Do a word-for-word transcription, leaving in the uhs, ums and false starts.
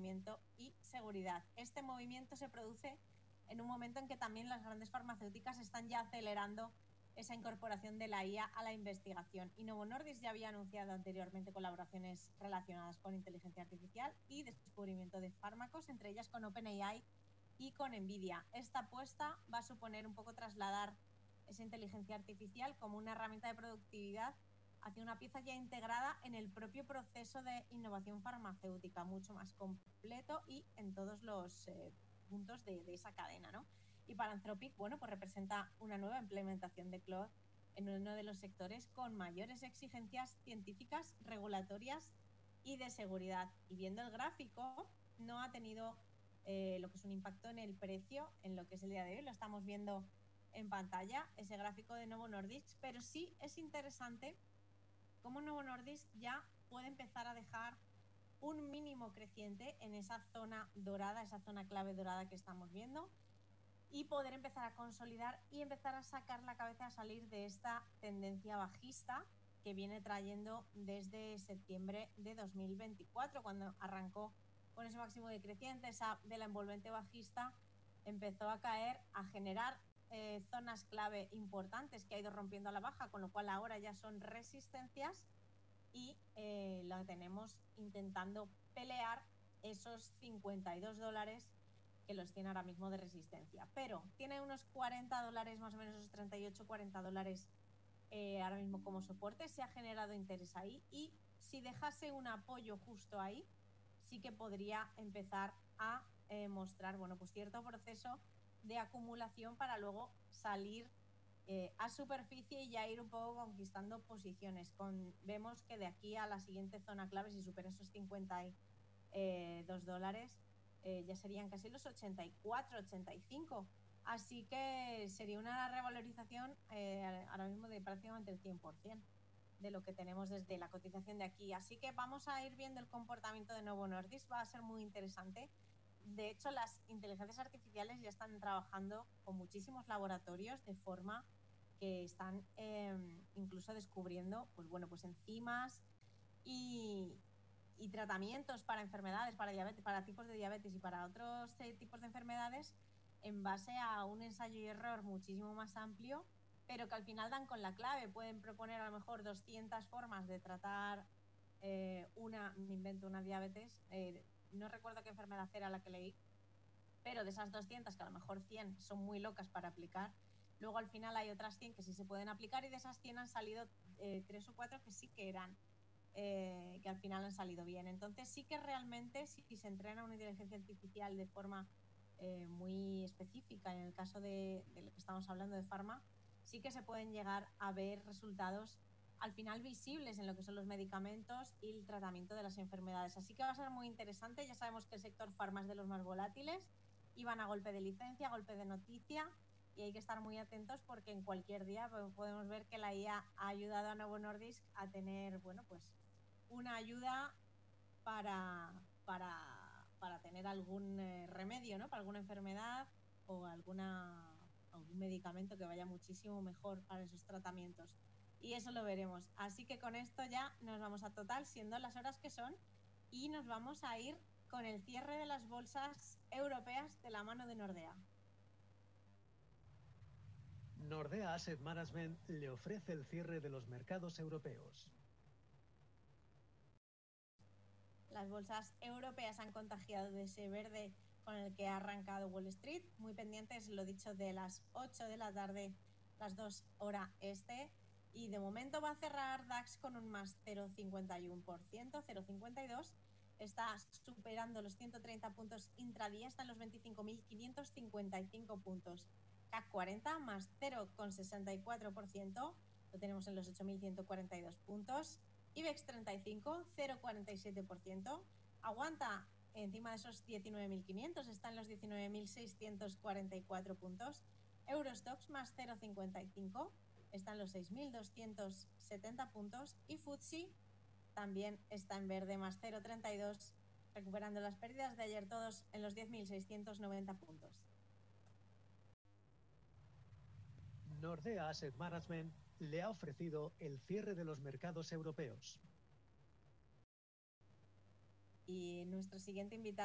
descubrimiento y seguridad. Este movimiento se produce en un momento en que también las grandes farmacéuticas están ya acelerando esa incorporación de la I A a la investigación. Y Novo Nordisk ya había anunciado anteriormente colaboraciones relacionadas con inteligencia artificial y descubrimiento de fármacos, entre ellas con OpenAI y con NVIDIA. Esta apuesta va a suponer un poco trasladar esa inteligencia artificial como una herramienta de productividad hacia una pieza ya integrada en el propio proceso de innovación farmacéutica, mucho más completo y en todos los eh, puntos de, de esa cadena, ¿no? Y para Anthropic, bueno, pues representa una nueva implementación de Claude en uno de los sectores con mayores exigencias científicas, regulatorias y de seguridad. Y viendo el gráfico, no ha tenido eh, lo que es un impacto en el precio, en lo que es el día de hoy. Lo estamos viendo en pantalla, ese gráfico de Novo Nordisk, pero sí es interesante cómo Novo Nordisk ya puede empezar a dejar un mínimo creciente en esa zona dorada, esa zona clave dorada que estamos viendo, y poder empezar a consolidar y empezar a sacar la cabeza, a salir de esta tendencia bajista que viene trayendo desde septiembre de dos mil veinticuatro, cuando arrancó con ese máximo decreciente, esa de la envolvente bajista, empezó a caer, a generar eh, zonas clave importantes que ha ido rompiendo a la baja, con lo cual ahora ya son resistencias y eh, la tenemos intentando pelear esos cincuenta y dos dólares que los tiene ahora mismo de resistencia, pero tiene unos cuarenta dólares, más o menos esos treinta y ocho, cuarenta dólares eh, ahora mismo como soporte. Se ha generado interés ahí y si dejase un apoyo justo ahí, sí que podría empezar a eh, mostrar, bueno, pues cierto proceso de acumulación para luego salir eh, a superficie y ya ir un poco conquistando posiciones. Con, vemos que de aquí a la siguiente zona clave, si supera esos cincuenta y dos dólares, eh, ya serían casi los ochenta y cuatro, ochenta y cinco. Así que sería una revalorización eh, ahora mismo de prácticamente el cien por ciento de lo que tenemos desde la cotización de aquí. Así que vamos a ir viendo el comportamiento de Novo Nordisk, va a ser muy interesante. De hecho, las inteligencias artificiales ya están trabajando con muchísimos laboratorios de forma que están eh, incluso descubriendo, pues bueno, pues enzimas y, y tratamientos para enfermedades, para diabetes, para tipos de diabetes y para otros eh, tipos de enfermedades en base a un ensayo y error muchísimo más amplio, pero que al final dan con la clave. Pueden proponer a lo mejor doscientas formas de tratar eh, una, me invento una diabetes, eh, no recuerdo qué enfermedad era la que leí, pero de esas doscientas, que a lo mejor cien son muy locas para aplicar, luego al final hay otras cien que sí se pueden aplicar y de esas cien han salido eh, tres o cuatro que sí que eran Eh, que al final han salido bien. Entonces sí que realmente si se entrena una inteligencia artificial de forma eh, muy específica, en el caso de, de lo que estamos hablando de farma, sí que se pueden llegar a ver resultados al final visibles en lo que son los medicamentos y el tratamiento de las enfermedades. Así que va a ser muy interesante. Ya sabemos que el sector farma es de los más volátiles y van a golpe de licencia, a golpe de noticia, y hay que estar muy atentos porque en cualquier día podemos ver que la I A ha ayudado a Novo Nordisk a tener, bueno, pues una ayuda para, para, para tener algún eh, remedio, ¿no? Para alguna enfermedad o alguna, algún medicamento que vaya muchísimo mejor para esos tratamientos. Y eso lo veremos. Así que con esto ya nos vamos a total, siendo las horas que son, y nos vamos a ir con el cierre de las bolsas europeas de la mano de Nordea. Nordea Asset Management le ofrece el cierre de los mercados europeos. Las bolsas europeas han contagiado de ese verde con el que ha arrancado Wall Street, muy pendientes, lo dicho, de las ocho de la tarde, las dos hora este, y de momento va a cerrar DAX con un más cero coma cincuenta y uno por ciento, cero coma cincuenta y dos, está superando los ciento treinta puntos intradía, está en los veinticinco mil quinientos cincuenta y cinco puntos. C A C cuarenta más cero coma sesenta y cuatro por ciento, lo tenemos en los ocho mil ciento cuarenta y dos puntos. IBEX treinta y cinco, cero coma cuarenta y siete por ciento, aguanta encima de esos diecinueve mil quinientos, está en los diecinueve mil seiscientos cuarenta y cuatro puntos. Eurostoxx más cero coma cincuenta y cinco, está en los seis mil doscientos setenta puntos. Y F T S E también está en verde, más cero coma treinta y dos, recuperando las pérdidas de ayer, todos en los diez mil seiscientos noventa puntos. Nordea Asset Management le ha ofrecido el cierre de los mercados europeos. Y nuestro siguiente invitado